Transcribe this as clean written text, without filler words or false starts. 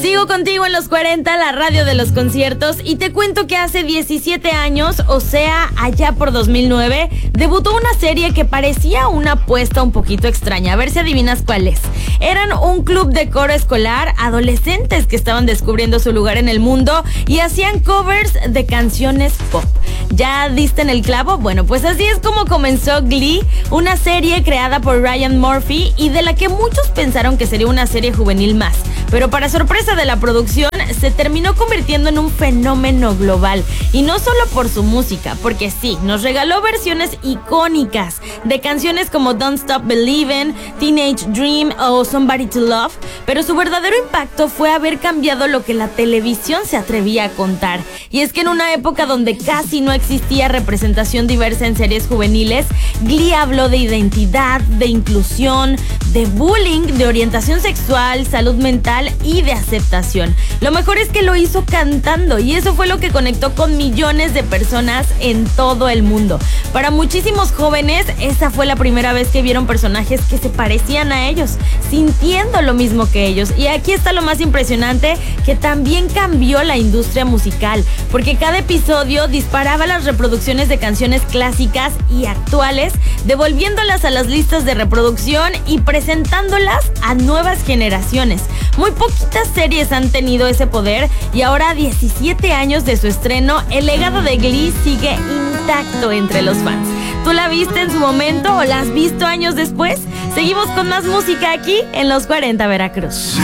Sigo contigo en los 40, la radio de los conciertos, y te cuento que hace 17 años, o sea, allá por 2009, debutó una serie que parecía una apuesta un poquito extraña. A ver si adivinas cuál es. Eran un club de coro escolar, adolescentes que estaban descubriendo su lugar en el mundo y hacían covers de canciones pop. ¿Ya diste en el clavo? Bueno, pues así es como comenzó Glee, una serie creada por Ryan Murphy y de la que muchos pensaron que sería una serie juvenil más. Pero para sorpresa de la producción, se terminó convirtiendo en un fenómeno global. Y no solo por su música, porque sí, nos regaló versiones icónicas de canciones como Don't Stop Believin', Teenage Dream o Somebody to Love, pero su verdadero impacto fue haber cambiado lo que la televisión se atrevía a contar. Y es que en una época donde casi no existía representación diversa en series juveniles, Glee habló de identidad, de inclusión, de bullying, de orientación sexual, salud mental y de aceptación. Lo mejor es que lo hizo cantando, y eso fue lo que conectó con millones de personas en todo el mundo. Para muchísimos jóvenes, esa fue la primera vez que vieron personajes que se parecían a ellos, sintiendo lo mismo que ellos. Y aquí está lo más impresionante, que también cambió la industria musical, porque cada episodio disparaba las reproducciones de canciones clásicas y actuales, devolviéndolas a las listas de reproducción y presentándolas a nuevas generaciones. Muy poquitas series han tenido ese poder, y ahora, a 17 años de su estreno, el legado de Glee sigue intacto entre los fans. ¿Tú la viste en su momento o la has visto años después? Seguimos con más música aquí en Los 40 Veracruz.